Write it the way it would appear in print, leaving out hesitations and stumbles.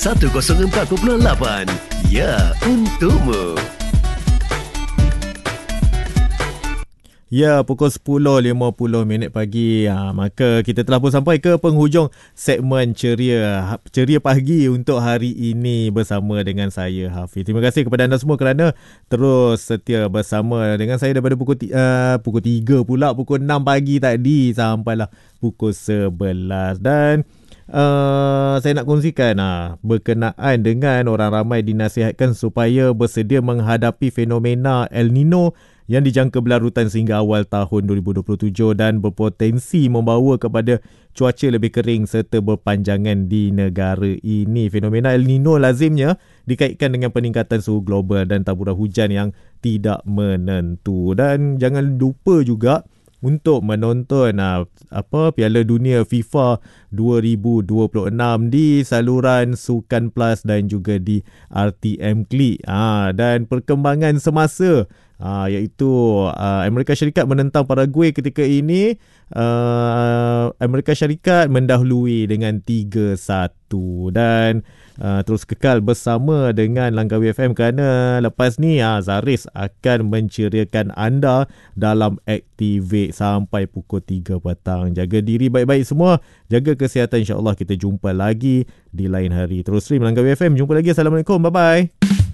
104.8. Ya, untukmu. Ya, pukul 10.50 pagi. Maka kita telah pun sampai ke penghujung segmen Ceria Pagi untuk hari ini bersama dengan saya, Hafiz. Terima kasih kepada anda semua kerana terus setia bersama dengan saya daripada pukul 3 pula, pukul 6 pagi tadi sampailah pukul 11. Dan saya nak kongsikan berkenaan dengan orang ramai dinasihatkan supaya bersedia menghadapi fenomena El Nino yang dijangka berlarutan sehingga awal tahun 2027 dan berpotensi membawa kepada cuaca lebih kering serta berpanjangan di negara ini. Fenomena El Nino lazimnya dikaitkan dengan peningkatan suhu global dan taburan hujan yang tidak menentu. Dan jangan lupa juga untuk menonton Piala Dunia FIFA 2026 di saluran Sukan Plus dan juga di RTM Klik. Dan perkembangan semasa iaitu Amerika Syarikat menentang Paraguay ketika ini. Amerika Syarikat mendahului dengan 3-1. Dan terus kekal bersama dengan Langkawi FM kerana lepas ni Zaris akan menceriakan anda dalam Activate sampai pukul 3 petang. Jaga diri baik-baik semua, jaga kesihatan, insya-Allah kita jumpa lagi di lain hari. Terus stream Langkawi FM. Jumpa lagi. Assalamualaikum. Bye-bye.